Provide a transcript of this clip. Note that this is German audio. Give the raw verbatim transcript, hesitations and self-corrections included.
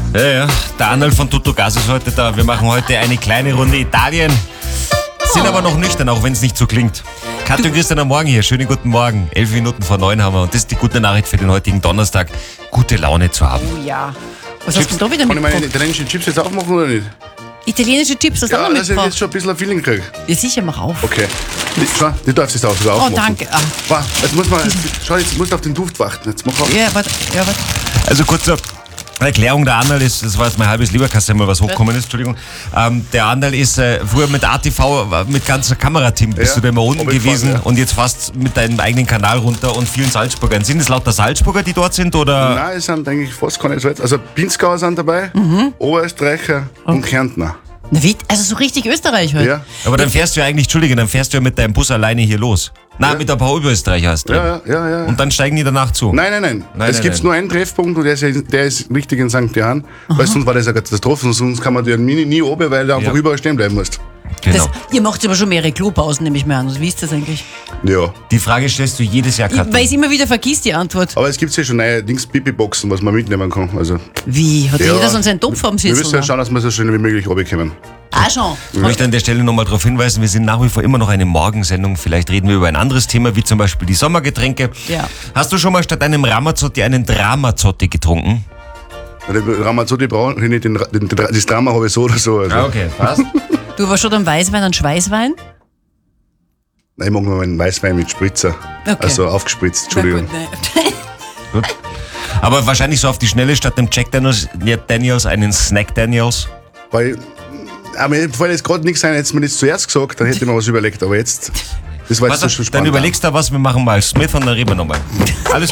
Ja, ja. Der Arnold von Tutto Gas ist heute da. Wir machen heute eine kleine Runde Italien. Sind aber noch nüchtern, auch wenn es nicht so klingt. Katja und Christian am Morgen hier. Schönen guten Morgen. Elf Minuten vor neun haben wir. Und das ist die gute Nachricht für den heutigen Donnerstag. Gute Laune zu haben. Oh ja. Was hast du da wieder Kann ich meine mitgebracht? italienischen Chips jetzt aufmachen oder nicht? Italienische Chips, das Ja, haben wir dass ich jetzt mitgebracht. schon ein bisschen ein Feeling kriege. Ja, sicher, mach auf. Okay. Die, schau, die darfst du jetzt auch sogar Oh, aufmachen. danke. Ah. Wow, jetzt muss man, schau, jetzt musst du auf den Duft warten. Jetzt mach auf. Ja, warte. Ja, warte. Also kurze Erklärung, der Anderl ist, das war jetzt mein halbes Lieberkasse, mal was hochkommen ist, Entschuldigung. Ähm, der Anderl ist äh, früher mit A T V, äh, mit ganzer Kamerateam bist Ja, du da immer unten hab ich gewesen gefahren, ja. und jetzt fast mit deinem eigenen Kanal runter und vielen Salzburgern. Sind es lauter Salzburger, die dort sind, oder? Nein, es sind eigentlich fast keine Salz. Also Pinzgauer sind dabei, Mhm. Oberösterreicher und Kärntner. Na, wie? Also so richtig Österreich halt. Ja. Aber dann fährst du ja eigentlich, Entschuldige, dann fährst du ja mit deinem Bus alleine hier los. Na, Ja. mit ein paar Oberösterreicher hast du. Ja, ja, ja, ja. Und dann steigen die danach zu. Nein, nein, nein. Nein, es nein, gibt nein. nur einen Treffpunkt und der ist, der ist richtig in Sankt Johann. Weil sonst war das eine Katastrophe. Sonst kann man den nie, nie oben, weil du einfach Ja. überall stehen bleiben musst. Genau. Das, ihr macht aber schon mehrere Klopausen, nehme ich mir an. Also, wie ist das eigentlich? Ja. Die Frage stellst du jedes Jahr, Ich, Katja. weil ich immer wieder vergisst, die Antwort. Aber es gibt ja schon neue Dings Pipi-Boxen, was man mitnehmen kann. Also, Wie? Hat ja. jeder so einen Topf am Wir Sitzen? müssen ja schauen, dass wir so schnell wie möglich runterkommen. Ah, schon. Ich möchte an der Stelle nochmal darauf hinweisen, wir sind nach wie vor immer noch eine Morgensendung. Vielleicht reden wir über ein anderes Thema, wie zum Beispiel die Sommergetränke. Ja. Hast du schon mal statt einem Ramazzotti einen Dramazzotti getrunken? Den Ramazzotti brauche ich nicht, den, den, das Drama habe ich so oder so. Also. okay, passt. Du warst schon am Weißwein und Schweißwein? Nein, ich mag nur meinen Weißwein mit Spritzer. Okay. Also aufgespritzt, Na Entschuldigung. gut, ne. Aber wahrscheinlich so auf die Schnelle statt dem Jack Daniels, Daniels einen Snack Daniels. Weil, aber mir fällt jetzt gerade nichts ein, hätte mir das zuerst gesagt, dann hätte ich mir was überlegt. Aber jetzt, das war jetzt Warte, so schon dann spannend. überlegst du was, wir machen mal Smith und dann reden wir nochmal. Alles